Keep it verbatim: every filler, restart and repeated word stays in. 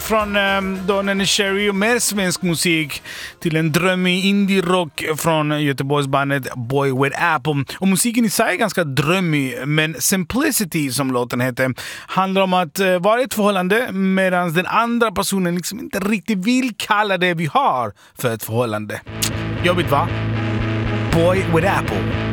från um, då Neneh Cherry och mer svensk musik till en drömmig indie-rock från Göteborgsbandet Boy with Apple. Och musiken i sig är ganska drömmig, men Simplicity, som låten heter, handlar om att uh, vara i ett förhållande medan den andra personen liksom inte riktigt vill kalla det vi har för ett förhållande. Jobbigt, va? Boy with Apple.